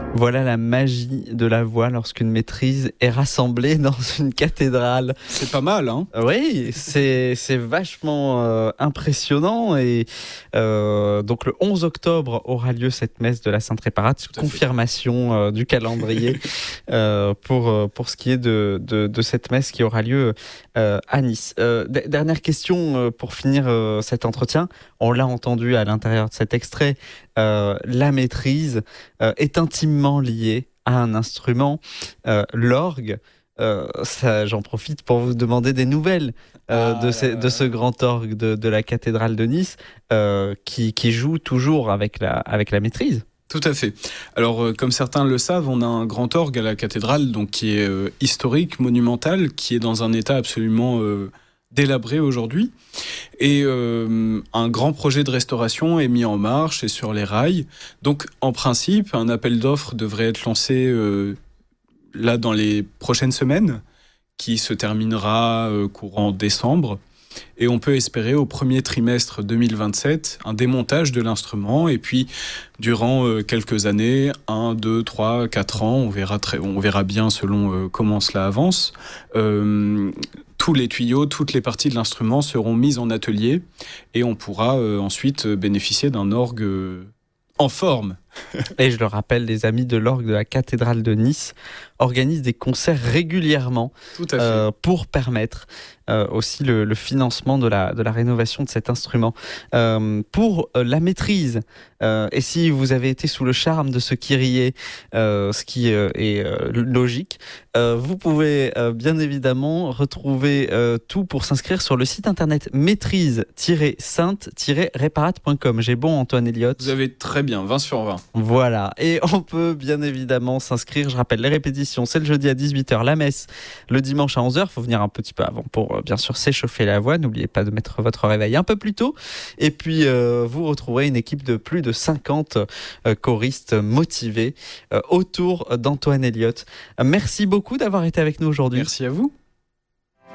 Voilà la magie de la voix lorsqu'une maîtrise est rassemblée dans une cathédrale. C'est pas mal, hein? Oui, c'est vachement impressionnant. Et donc le 11 octobre aura lieu cette messe de la Sainte Réparate, confirmation du calendrier pour ce qui est de cette messe qui aura lieu à Nice. Dernière question pour finir cet entretien. On l'a entendu à l'intérieur de cet extrait, la maîtrise est intimement liée à un instrument, l'orgue. J'en profite pour vous demander des nouvelles de ce grand orgue de la cathédrale de Nice qui joue toujours avec la maîtrise. Tout à fait. Alors, comme certains le savent, on a un grand orgue à la cathédrale, donc qui est historique, monumental, qui est dans un état absolument délabré aujourd'hui. Et un grand projet de restauration est mis en marche et sur les rails. Donc, en principe, un appel d'offres devrait être lancé là dans les prochaines semaines, qui se terminera courant décembre. Et on peut espérer au premier trimestre 2027 un démontage de l'instrument. Et puis, durant quelques années, 1, 2, 3, 4 ans, on verra bien selon comment cela avance, tous les tuyaux, toutes les parties de l'instrument seront mises en atelier et on pourra ensuite bénéficier d'un orgue en forme. Et je le rappelle, les amis de l'orgue de la cathédrale de Nice organisent des concerts régulièrement pour permettre aussi le financement de la rénovation de cet instrument. Pour la maîtrise, et si vous avez été sous le charme de ce Kyrie, ce qui est logique, vous pouvez bien évidemment retrouver tout pour s'inscrire sur le site internet maîtrise-sainte-réparate.com. J'ai bon, Antoine Elliott? Vous avez très bien, 20 sur 20. Voilà, et on peut bien évidemment s'inscrire. Je rappelle les répétitions, c'est le jeudi à 18h, la messe le dimanche à 11h. Il faut venir un petit peu avant pour bien sûr s'échauffer la voix. N'oubliez pas de mettre votre réveil un peu plus tôt. Et puis vous retrouverez une équipe de plus de 50 choristes motivés autour d'Antoine Elliott. Merci beaucoup d'avoir été avec nous aujourd'hui. Merci à vous.